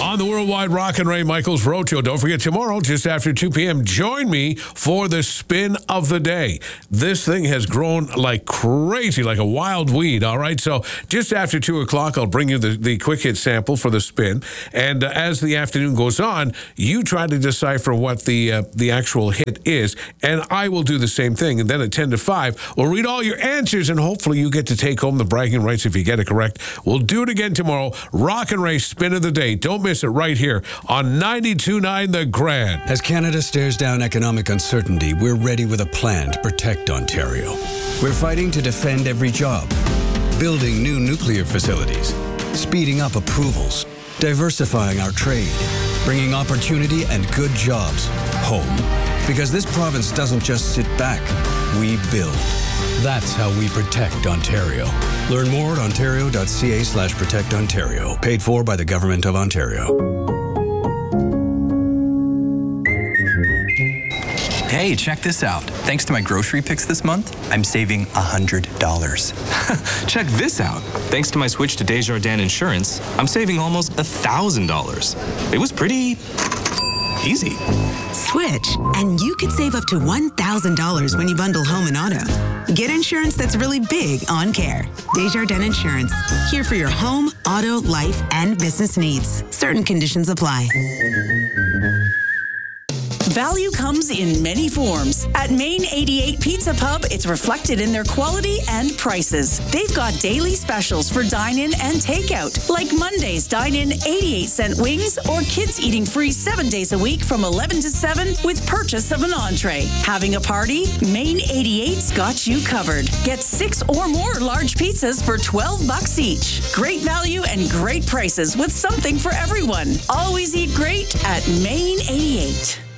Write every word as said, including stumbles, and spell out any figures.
on the Worldwide Rock and Ray Michaels Road Show. Don't forget, tomorrow, just after two p.m., join me for the spin of the day. This thing has grown like crazy, like a wild weed, all right? So just after two o'clock, I'll bring you the, the quick hit sample for the spin. And uh, as the afternoon goes on, you try to decipher what the, uh, the actual hit is, and I will do the same thing. And then at ten to five, we'll read all your answers, and hopefully you get to take home the bragging rights if you get it correct. We'll do it again tomorrow. Rock and Ray spin of the day. Don't miss it right here on ninety-two point nine The Grand. As Canada stares down economic uncertainty, we're ready with a plan to protect Ontario. We're fighting to defend every job, building new nuclear facilities, speeding up approvals, diversifying our trade, bringing opportunity and good jobs home. Because this province doesn't just sit back, we build. That's how we protect Ontario. Learn more at ontario.ca slash protect Ontario. Paid for by the Government of Ontario. Hey, check this out. Thanks to my grocery picks this month, I'm saving one hundred dollars. Check this out. Thanks to my switch to Desjardins Insurance, I'm saving almost one thousand dollars. It was pretty easy. Switch, and you could save up to one thousand dollars when you bundle home and auto. Get insurance that's really big on care. Desjardins Insurance, here for your home, auto, life, and business needs. Certain conditions apply. Value comes in many forms. At Main eighty-eight Pizza Pub, it's reflected in their quality and prices. They've got daily specials for dine-in and takeout, like Monday's dine-in eighty-eight cent wings, or kids eating free seven days a week from eleven to seven with purchase of an entree. Having a party? Main eighty-eight's got you covered. Get six or more large pizzas for twelve bucks each. Great value and great prices with something for everyone. Always eat great at Main eighty-eight.